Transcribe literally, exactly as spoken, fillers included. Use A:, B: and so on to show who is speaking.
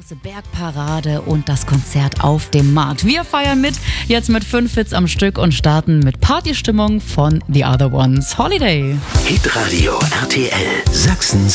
A: große Bergparade und das Konzert auf dem Markt. Wir feiern mit, jetzt mit fünf Hits am Stück und starten mit Partystimmung von The Other Ones. Holiday.
B: Hitradio R T L Sachsens